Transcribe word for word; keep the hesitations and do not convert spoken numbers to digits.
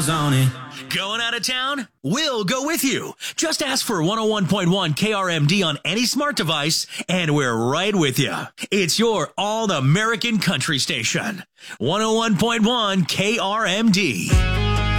on it. Going out of town? We'll go with you. Just ask for one oh one point one K R M D on any smart device, and we're right with you. It's your all-American country station. one oh one point one K R M D.